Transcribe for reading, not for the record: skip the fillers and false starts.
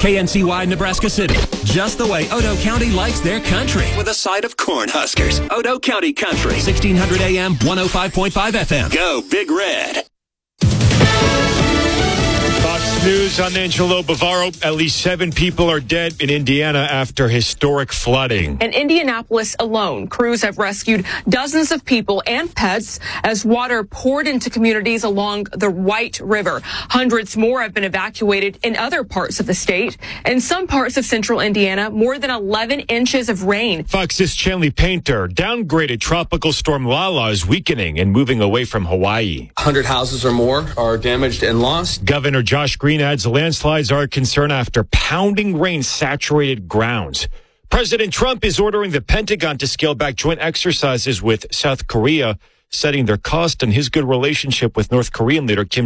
KNCY, Nebraska City. Just the way Odo County likes their country. With a side of Cornhuskers. Odo County Country. 1600 AM, 105.5 FM. Go Big Red. Fox News on Angelo Bavaro. At least 7 people are dead in Indiana after historic flooding. In Indianapolis alone, crews have rescued dozens of people and pets as water poured into communities along the White River. Hundreds more have been evacuated in other parts of the state. In some parts of central Indiana, more than 11 inches of rain. Fox's Chanley Painter. Downgraded tropical storm Lala is weakening and moving away from Hawaii. 100 houses or more are damaged and lost. Governor Josh Green adds landslides are a concern after pounding rain saturated grounds. President Trump is ordering the Pentagon to scale back joint exercises with South Korea, citing their cost and his good relationship with North Korean leader Kim